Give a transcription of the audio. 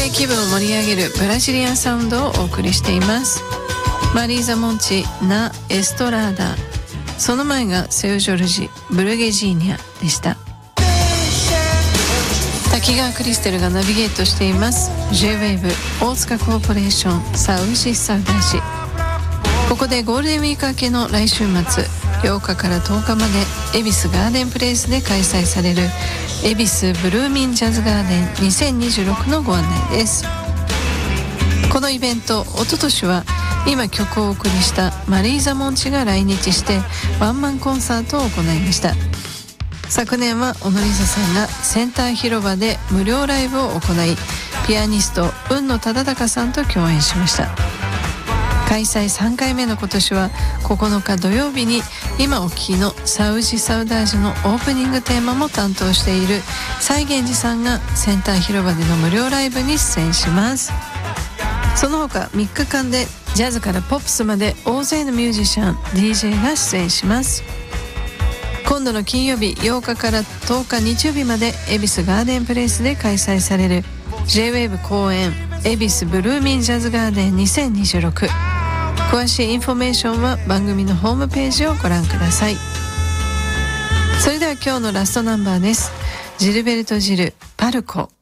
で気分を盛り上げるブラジリアンサウンドをお送りしています。マリーザ・モンチナ・エストラーダ、その前がセウ・ジョルジ・ブルゲジーニャでした。滝川クリステルがナビゲートしています J-WAVE 大塚コーポレーションサウジサウダージ。ここでゴールデンウィーク明けの来週末8日から10日まで恵比寿ガーデンプレイスで開催される恵比寿ブルーミンジャズガーデン2026のご案内です。このイベント、一昨年は今曲をお送りしたマリーザ・モンチが来日してワンマンコンサートを行いました。昨年は小野リザさんがセンター広場で無料ライブを行い、ピアニスト海野忠敬さんと共演しました。開催3回目の今年は9日土曜日に今お聞きのサウジサウダージのオープニングテーマも担当している西源寺さんがセンター広場での無料ライブに出演します。その他3日間でジャズからポップスまで大勢のミュージシャン DJ が出演します。今度の金曜日8日から10日日曜日まで恵比寿ガーデンプレイスで開催される J-WAVE 公演恵比寿ブルーミンジャズガーデン2026。詳しいインフォメーションは番組のホームページをご覧ください。それでは今日のラストナンバーです。ジルベルト・ジル、パルコ。